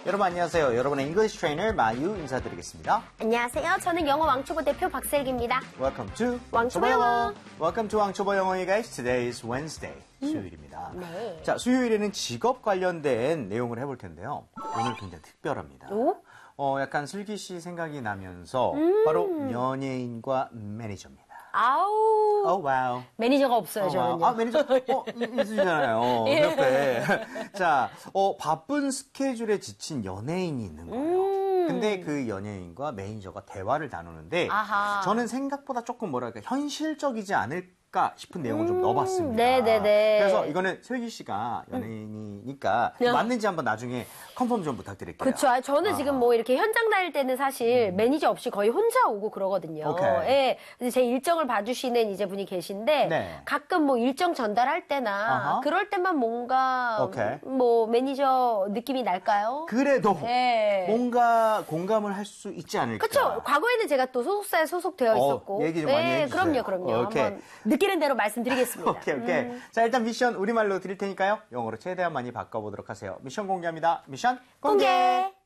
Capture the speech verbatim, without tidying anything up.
여러분 안녕하세요. 여러분의 English trainer 마유 인사드리겠습니다. 안녕하세요. 저는 영어 왕초보 대표 박슬기입니다. Welcome to 왕초보 영어. Welcome to 왕초보 영어의 guys. Today is Wednesday. 수요일입니다. 네. 자, 수요일에는 직업 관련된 내용을 해볼 텐데요. 오늘 굉장히 특별합니다. 오? 어, 약간 슬기 씨 생각이 나면서 음. 바로 연예인과 매니저입니다. 아우. 오, 와우. 매니저가 없어요, 어, 저는요. 아, 매니저? 어, 있으시잖아요. 예. 옆에. 자, 어, 바쁜 스케줄에 지친 연예인이 있는 거예요. 음. 근데 그 연예인과 매니저가 대화를 나누는데 아하. 저는 생각보다 조금 뭐랄까 현실적이지 않을까 싶은 내용을 좀 음. 넣어봤습니다. 네네네. 그래서 이거는 슬기 씨가 연예인이니까 음. 맞는지 한번 나중에 컨펌 좀 부탁드릴게요. 그렇죠. 저는 아. 지금 뭐 이렇게 현장 다닐 때는 사실 음. 매니저 없이 거의 혼자 오고 그러거든요. 오케이. 예. 그래서 제 일정을 봐주시는 이제 분이 계신데 네. 가끔 뭐 일정 전달할 때나 아하. 그럴 때만 뭔가 오케이. 뭐 매니저 느낌이 날까요? 그래도 예. 뭔가 공감을 할 수 있지 않을까. 그렇죠. 과거에는 제가 또 소속사에 소속되어 있었고. 어, 얘기 좀 많이 네, 해주세요. 그럼요, 그럼요. 오케이. 한번 느끼는 대로 말씀드리겠습니다. 오케이, 오케이. 음. 자, 일단 미션 우리말로 드릴 테니까요. 영어로 최대한 많이 바꿔보도록 하세요. 미션 공개합니다. 미션 공개! 공개.